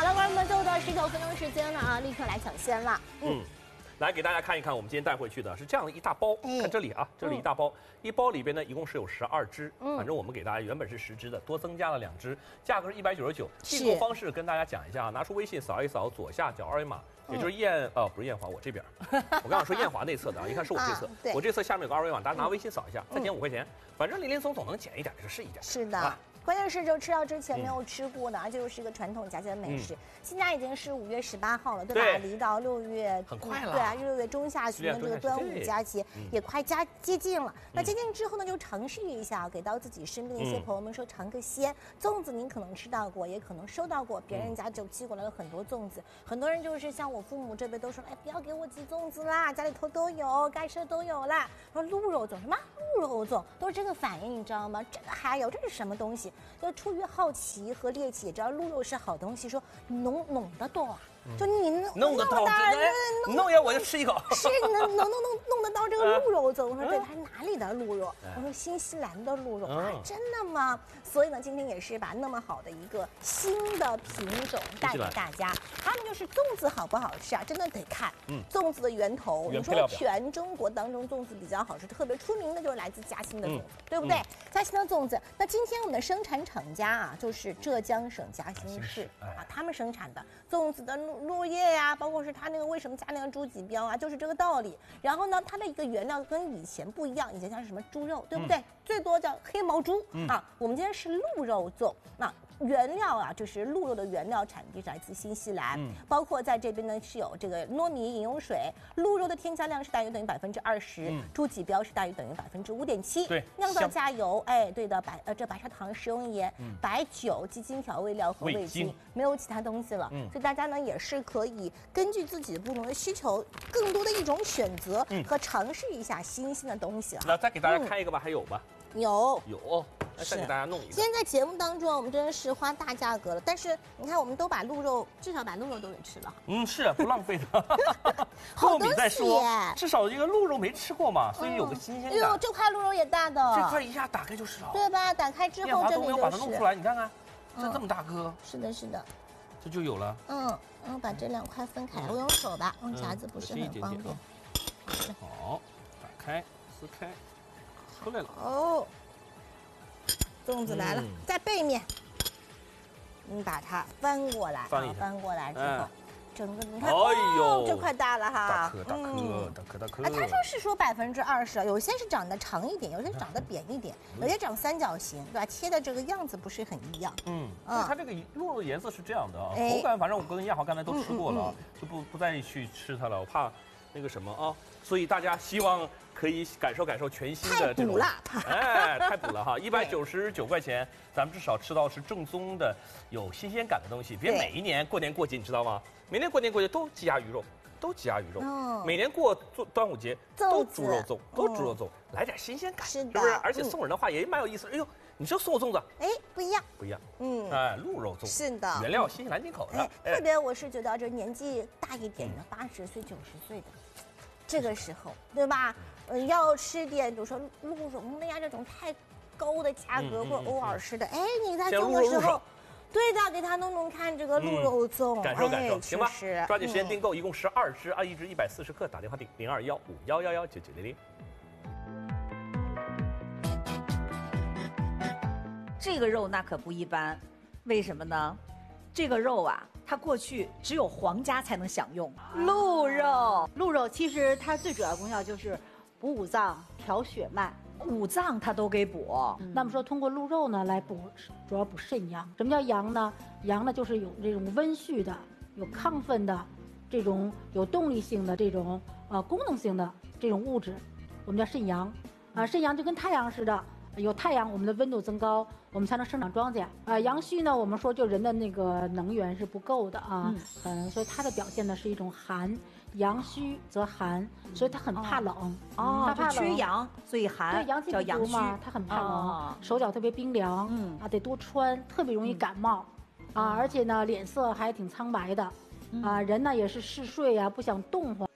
了，观众们，最后的19分钟时间了啊，立刻来抢先了。 来给大家看一看，我们今天带回去的是这样的一大包，看这里啊，这里一大包，一包里边呢一共是有12只，反正我们给大家原本是10只的，多增加了2只，价格是199。订购方式跟大家讲一下啊，拿出微信扫一扫左下角二维码，也就是不是艳华，我这边，我刚刚说艳华内侧的啊，一看是我这侧，我这侧下面有个二维码，大家拿微信扫一下，再减5块钱，反正林林总总能减一点就是一点。 是的。关键是就吃到之前没有吃过的，而且又是一个传统佳节的美食。现在已经是5月18号了，对吧？离到6月很快了。 对啊，6月中下旬的这个端午佳节也快接近了。那接近之后呢，就尝试一下，给到自己身边的一些朋友们说尝个鲜。粽子您可能吃到过，也可能收到过，别人家就寄过来了很多粽子。很多人就是像我父母这辈都说，哎，不要给我寄粽子啦，家里头都有，该吃的都有啦。说鹿肉粽什么鹿肉粽都是这个反应，你知道吗？这个还有这是什么东西？就出于好奇和猎奇，也知道鹿肉是好东西，说弄得多啊，就你弄得到，弄呀我就吃一口。 是弄得到这个鹿肉粽，我说这它是哪里的鹿肉？我说新西兰的鹿肉啊，真的吗？所以呢，今天也是把那么好的一个新的品种带给大家。他们就是粽子好不好吃啊？真的得看粽子的源头。你说全中国当中粽子比较好吃、特别出名的就是来自嘉兴的粽子，对不对？嘉兴的粽子。那今天我们的生产厂家啊，就是浙江省嘉兴市啊，他们生产的粽子的落叶呀，包括是它那个为什么加那个猪脊标啊，就是这个道理。然后呢，它的一个原料跟以前不一样，以前像是什么猪肉，对不对？最多叫黑毛猪啊，我们今天是鹿肉粽。那原料啊，就是鹿肉的原料产地是来自新西兰，包括在这边呢是有这个糯米饮用水，鹿肉的添加量是大约等于20%，猪脊标是大约等于5.7%， 对， 酿造加油，哎，对的，这白砂糖、食用盐、白酒、鸡精调味料和味精，没有其他东西了，所以大家呢也是可以根据自己的不同的需求，更多的一种选择和尝试一下新鲜的东西啊。 那再给大家开一个吧，还有吗？ 有。 再给大家弄一个。 今天在节目当中，我们真的是花大价格了，但是你看，我们都把鹿肉，至少把鹿肉都给吃了。 是不浪费的。 好东西耶！至少这个鹿肉没吃过嘛，所以有个新鲜感。 哟，这块鹿肉也大的， 这块一下打开就是了， 对吧？打开之后这里都没有把它弄出来，你看看，这么大颗。 是的， 这就有了。 然后把这2块分开，我用手吧，用夹子不是很方便。 好，打开，撕开，出来了。 粽子来了，在背面，你把它翻过来，翻过来之后，整个你看，这块大了哈， 大颗。 他就是说20%，有些是长得长一点，有些长得扁一点，有些长三角形，对吧？切的这个样子不是很一样。 它这个鹿肉的颜色是这样的啊，口感反正我跟亚华刚才都吃过了，就不再去吃它了，我怕那个什么啊，所以大家希望可以感受全新的这种，太补了哈，199块钱，咱们至少吃到是正宗的、有新鲜感的东西。别每一年过年过节，你知道吗？每年过年过节都鸡鸭鱼肉，每年过端午节都猪肉粽，来点新鲜感，是不是？而且送人的话也蛮有意思。哎呦，你这送我粽子， 不一样， 鹿肉粽是的， 原料新西兰进口的。 特别我是觉得这年纪大一点的，80岁、90岁的。这个时候，对吧？要吃点，比如说鹿茸的呀，这种太高的价格或者偶尔吃的，你在做的时候，对的，给他弄看这个鹿肉粽， 感受，行吧？抓紧时间订购，一共12只啊，1只140克，打电话订021511199900。 这个肉那可不一般，为什么呢？这个肉啊，它过去只有皇家才能享用。鹿肉其实它最主要功效就是补五脏、调血脉， 五脏它都给补。 那么说通过鹿肉呢来补，主要补肾阳。什么叫阳呢？阳呢就是有这种温煦的、有亢奋的、这种有动力性的这种功能性的这种物质，我们叫肾阳。肾阳就跟太阳似的。有太阳，我们的温度增高，我们才能生长庄稼。阳虚呢，我们说就人的那个能源是不够的啊，所以它的表现呢是一种寒，阳虚则寒，所以它很怕冷。 它怕缺阳，所以寒。 对，阳气不足嘛，它很怕冷，手脚特别冰凉，得多穿，特别容易感冒，而且呢脸色还挺苍白的，人呢也是嗜睡啊，不想动活。